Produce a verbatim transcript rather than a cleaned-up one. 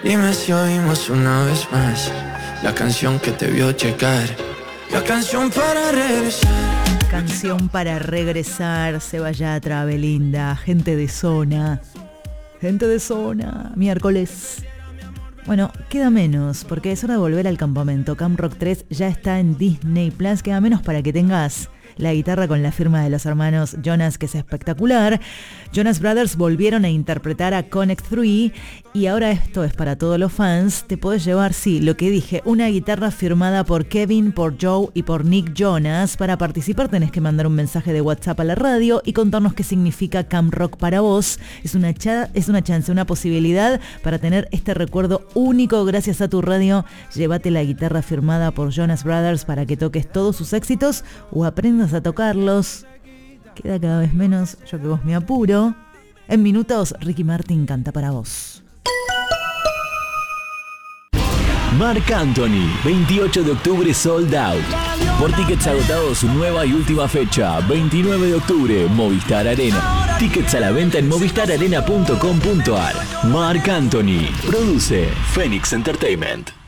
Dime si oímos una vez más la canción que te vio llegar, la canción para regresar. Canción para regresar, Seba Yatra, Belinda, gente de zona. Gente de zona, miércoles. Bueno, queda menos, porque es hora de volver al campamento. Camp Rock tres ya está en Disney Plus. Queda menos para que tengas la guitarra con la firma de los hermanos Jonas, que es espectacular. Jonas Brothers volvieron a interpretar a Connect tres y ahora esto es para todos los fans. Te podés llevar, sí, lo que dije, una guitarra firmada por Kevin, por Joe y por Nick Jonas. Para participar tenés que mandar un mensaje de WhatsApp a la radio y contarnos qué significa Camp Rock para vos. Es una, cha- es una chance, una posibilidad para tener este recuerdo único gracias a tu radio. Llévate la guitarra firmada por Jonas Brothers para que toques todos sus éxitos o aprendas a tocarlos. Queda cada vez menos, yo que vos me apuro. En minutos, Ricky Martin canta para vos. Marc Anthony, veintiocho de octubre sold out. Por tickets agotados, su nueva y última fecha, veintinueve de octubre, Movistar Arena. Tickets a la venta en movistar arena punto com punto ar. Marc Anthony, produce Phoenix Entertainment.